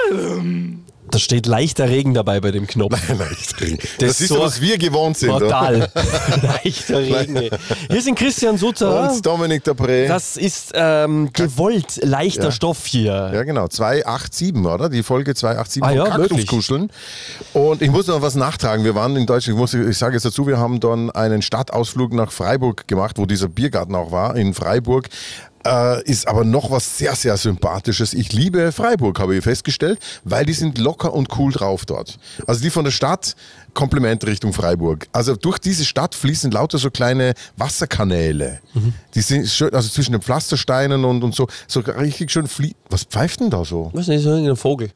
Da steht leichter Regen dabei bei dem Knopf. Leichter Regen. Das ist so, was wir gewohnt sind. Total. Leichter Regen. Hier sind Christian Sutter. Und Dominik Dapré. Das ist gewollt leichter Stoff hier. Ja, genau. 287, oder? Die Folge 287 von Kaktuskuscheln. Und ich muss noch was nachtragen. Wir waren in Deutschland, ich sage jetzt dazu, wir haben dann einen Stadtausflug nach Freiburg gemacht, wo dieser Biergarten auch war, in Freiburg. Ist aber noch was sehr, sehr Sympathisches. Ich liebe Freiburg, habe ich festgestellt, weil die sind locker und cool drauf dort. Also die von der Stadt, Kompliment Richtung Freiburg. Also durch diese Stadt fließen lauter so kleine Wasserkanäle. Die sind schön, also zwischen den Pflastersteinen und so richtig schön Was pfeift denn da so? Was ist das? Ein Vogel.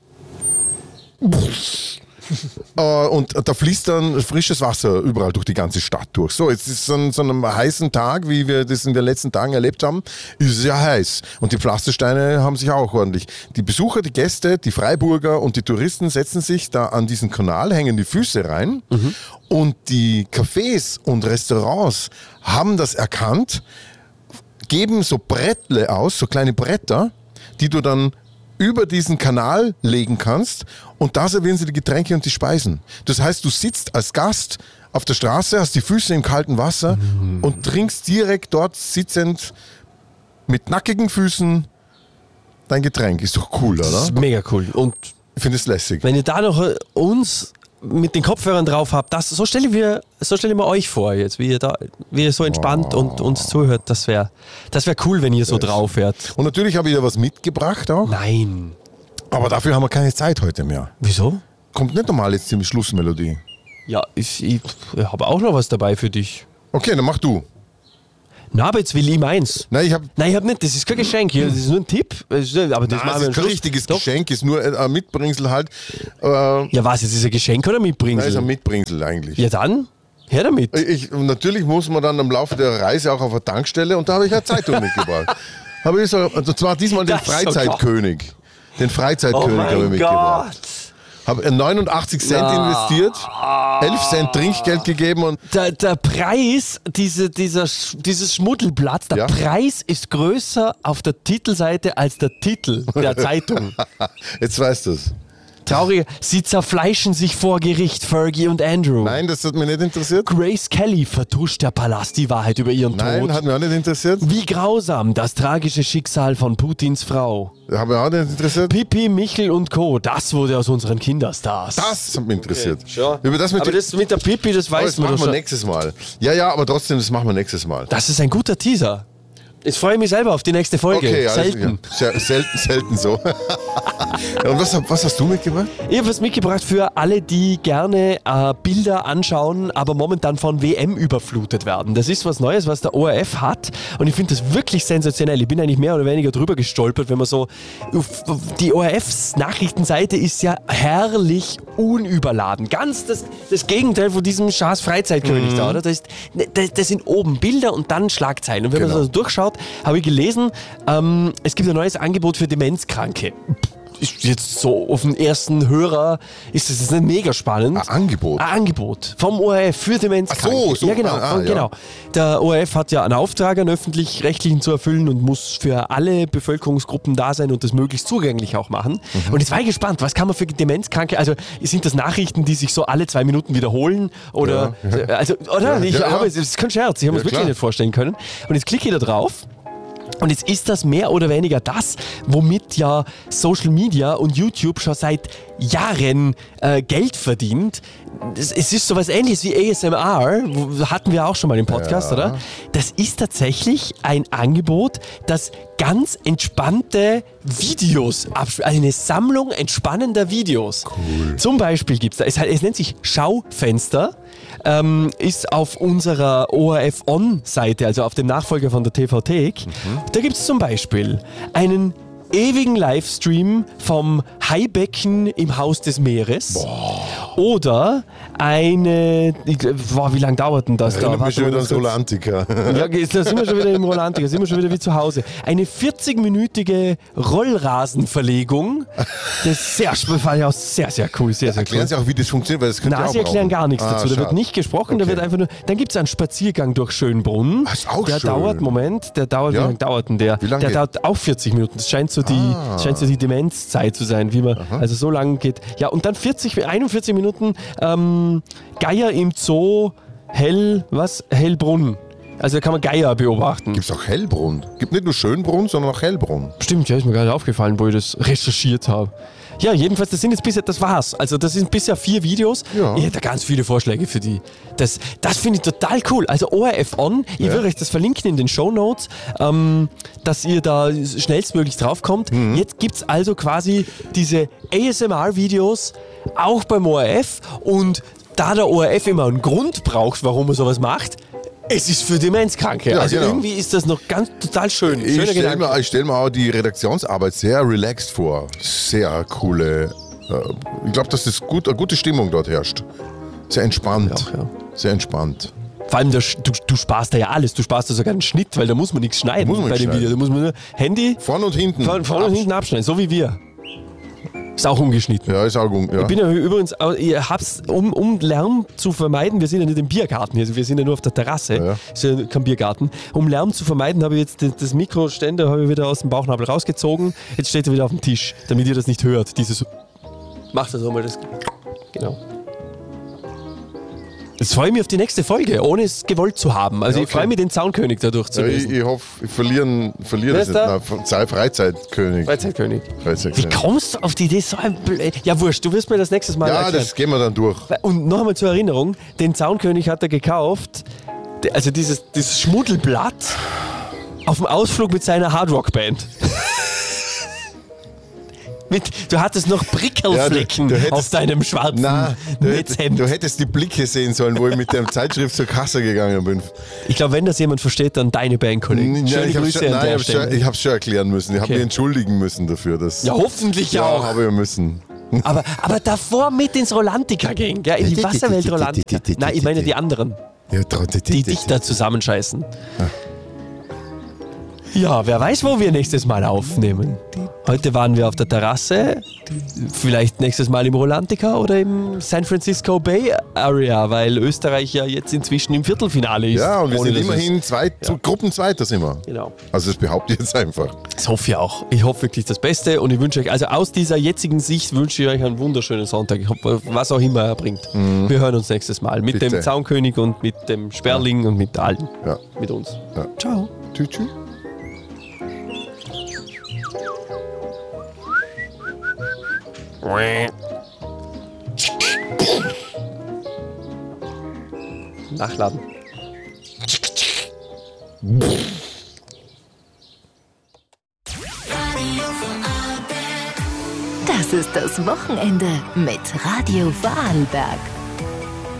Und da fließt dann frisches Wasser überall durch die ganze Stadt durch. So, jetzt ist es so einem heißen Tag, wie wir das in den letzten Tagen erlebt haben, ist es ja heiß. Und die Pflastersteine haben sich auch ordentlich. Die Besucher, die Gäste, die Freiburger und die Touristen setzen sich da an diesen Kanal, hängen die Füße rein. Und die Cafés und Restaurants haben das erkannt, geben so Brettle aus, so kleine Bretter, die du dann über diesen Kanal legen kannst und da servieren sie die Getränke und die Speisen. Das heißt, du sitzt als Gast auf der Straße, hast die Füße im kalten Wasser und trinkst direkt dort sitzend mit nackigen Füßen dein Getränk. Ist doch cool, oder? Das ist mega cool. Und ich finde es lässig. wenn ihr da noch uns mit den Kopfhörern drauf habt, so stellen wir euch vor jetzt, wie ihr so entspannt und uns zuhört. Das wär cool, wenn ihr so drauf wärt. Und natürlich habe ich ja was mitgebracht auch. Nein. Aber dafür haben wir keine Zeit heute mehr. Wieso? Kommt nicht normal jetzt die Schlussmelodie. Ja, ich habe auch noch was dabei für dich. Okay, dann mach du. Na, aber jetzt will ich meins. Nein, ich habe nicht. Das ist kein Geschenk hier. Das ist nur ein Tipp. Aber das machen wir ist kein richtiges Geschenk, ist nur ein Mitbringsel halt. Ja, was? Jetzt ist ein Geschenk oder ein Mitbringsel? Nein, ist ein Mitbringsel eigentlich. Ja, dann her damit. Natürlich muss man dann im Laufe der Reise auch auf eine Tankstelle und da habe ich eine Zeitung mitgebracht. Und zwar diesmal den Freizeitkönig. Den Freizeitkönig habe ich mitgebracht. Habe 89 Cent investiert, 11 Cent Trinkgeld gegeben und... Der Preis, dieses Schmuddelblatt, der Preis ist größer auf der Titelseite als der Titel der Zeitung. Jetzt weißt du es. Trauriger, sie zerfleischen sich vor Gericht, Fergie und Andrew. Nein, das hat mich nicht interessiert. Grace Kelly vertuscht der Palast die Wahrheit über ihren Tod. Nein, hat mich auch nicht interessiert. Wie grausam das tragische Schicksal von Putins Frau. Hat mich auch nicht interessiert. Pippi, Michel und Co., das wurde aus unseren Kinderstars. Das hat mich interessiert. Okay, aber das mit der Pippi, das weiß man doch schon. Das machen wir nächstes Mal. Ja, aber trotzdem, das machen wir nächstes Mal. Das ist ein guter Teaser. Ich freue mich selber auf die nächste Folge. Okay, selten. Ja, selten so. Und was hast du mitgebracht? Ich habe was mitgebracht für alle, die gerne Bilder anschauen, aber momentan von WM überflutet werden. Das ist was Neues, was der ORF hat und ich finde das wirklich sensationell. Ich bin eigentlich mehr oder weniger drüber gestolpert, wenn man so... Die ORFs Nachrichtenseite ist ja herrlich unüberladen. Ganz das Gegenteil von diesem Schaas Freizeitkönig da, oder? Das sind oben Bilder und dann Schlagzeilen. Und wenn man so durchschaut, habe ich gelesen, es gibt ein neues Angebot für Demenzkranke. Ist jetzt so auf den ersten Hörer, ist das nicht mega spannend. Ein Angebot? Ein Angebot vom ORF für Demenzkranke. So. Ja, genau. Genau. Der ORF hat ja einen Auftrag, einen öffentlich-rechtlichen zu erfüllen und muss für alle Bevölkerungsgruppen da sein und das möglichst zugänglich auch machen. Und jetzt war ich gespannt, was kann man für Demenzkranke, also sind das Nachrichten, die sich so alle 2 Minuten wiederholen? Oder, das ist kein Scherz, ich habe mir das wirklich nicht vorstellen können. Und jetzt klicke ich da drauf. Und jetzt ist das mehr oder weniger das, womit ja Social Media und YouTube schon seit Jahren Geld verdient. Es ist sowas Ähnliches wie ASMR, hatten wir auch schon mal im Podcast, oder? Das ist tatsächlich ein Angebot, das ganz entspannte Videos abspielt. Eine Sammlung entspannender Videos. Cool. Zum Beispiel gibt es da, es nennt sich Schaufenster, ist auf unserer ORF On-Seite, also auf dem Nachfolger von der TV-Thek. Da gibt es zum Beispiel einen ewigen Livestream vom Haibecken im Haus des Meeres. Oder wie lange dauert denn das da? Ich bin schon wieder ins Rolantica. Ja, da sind wir schon wieder im Rolantica, sind wir schon wieder wie zu Hause. Eine 40-minütige Rollrasenverlegung. Das fand ich auch sehr, sehr cool. Sehr, sehr Erklären cool. Sie auch, wie das funktioniert, weil das könnt ihr auch Sie erklären gar nichts dazu. Da schade. wird nicht gesprochen, da wird einfach nur. Dann gibt es einen Spaziergang durch Schönbrunn. Ist auch der schön. Wie lange dauert denn der? Wie lange Der geht? dauert auch 40 Minuten. Das scheint so die Demenzzeit zu sein, wie man, also so lang geht. Ja, und dann 41 Minuten Geier im Zoo Hellbrunn. Also da kann man Geier beobachten. Gibt es auch Hellbrunn? Gibt nicht nur Schönbrunn, sondern auch Hellbrunn. Stimmt, ja, ist mir gerade aufgefallen, wo ich das recherchiert habe. Ja, jedenfalls, das war's. Also das sind bisher 4 Videos. Ja. Ich hätte ganz viele Vorschläge für die. Das finde ich total cool. Also ORF On, ich will euch das verlinken in den Shownotes, dass ihr da schnellstmöglich draufkommt. Jetzt gibt's also quasi diese ASMR-Videos auch beim ORF, und da der ORF immer einen Grund braucht, warum er sowas macht, es ist für Demenzkranke. Ja, also genau. irgendwie ist das noch total schön. Ich Schöner Gedanke. stell mir auch die Redaktionsarbeit sehr relaxed vor. Sehr coole. Ich glaube, dass das eine gute Stimmung dort herrscht. Sehr entspannt. Auch, ja. Sehr entspannt. Vor allem, du sparst da ja alles. Du sparst da sogar einen Schnitt, weil da muss man nichts schneiden Muss man bei nicht dem Video. Da muss man nur Handy Vorne und hinten. vorne und hinten abschneiden, so wie wir. Ist auch ungeschnitten. Ja, ist auch gut. Ja. Ich bin ja übrigens, ihr habt's, um Lärm zu vermeiden, wir sind ja nicht im Biergarten hier, also wir sind ja nur auf der Terrasse, Ja. ist ja kein Biergarten. Um Lärm zu vermeiden, habe ich jetzt das Mikroständer habe ich wieder aus dem Bauchnabel rausgezogen. Jetzt steht er wieder auf dem Tisch, damit ihr das nicht hört. Macht das auch mal das. Genau. Jetzt freue ich mich auf die nächste Folge, ohne es gewollt zu haben. Also Ja, ich freue mich, den Zaunkönig dadurch zu Ja, lösen. ich hoffe, ich verliere Wer das ist da? nicht. Nein, Freizeitkönig. Freizeitkönig. Wie Freizeitkönig. kommst du auf die Idee? Ja, wurscht, du wirst mir das nächstes Mal Ja, erklären. das gehen wir dann durch. Und noch einmal zur Erinnerung, den Zaunkönig hat er gekauft, also dieses Schmuddelblatt, auf dem Ausflug mit seiner Hardrock-Band. Du hattest noch Prickelflecken Ja, du hättest- auf deinem schwarzen Nein, Netzhemd. du hättest die Blicke sehen sollen, wo ich mit der Zeitschrift zur Kasse gegangen bin. Ich glaube, wenn das jemand versteht, dann deine Bandkollegen. Schöne ich Grüße an der Stelle. habe es schon erklären müssen. Ich habe Okay. mich entschuldigen müssen dafür. Ja, hoffentlich ja, auch. habe ich müssen. Aber davor mit ins Rolantica gehen, gell? In die Wasserwelt Rolantica. Nein, ich meine die anderen, Ja, die dich da zusammenscheißen. Ja, wer weiß, wo wir nächstes Mal aufnehmen. Heute waren wir auf der Terrasse, vielleicht nächstes Mal im Rolantica oder im San Francisco Bay Area, weil Österreich ja jetzt inzwischen im Viertelfinale ist. Ja, und wir Ohne sind dass immerhin Gruppenzweiter sind wir. Genau. Also das behaupte ich jetzt einfach. Das hoffe ich auch. Ich hoffe wirklich das Beste und ich wünsche euch, also aus dieser jetzigen Sicht wünsche ich euch einen wunderschönen Sonntag. Ich hoffe, was auch immer er bringt. Wir hören uns nächstes Mal mit Bitte. dem Zaunkönig und mit dem Sperling und mit allen. Ja. Mit uns. Ja. Ciao. Tschüss, tschüss. Nachladen. Das ist das Wochenende mit Radio Vorarlberg.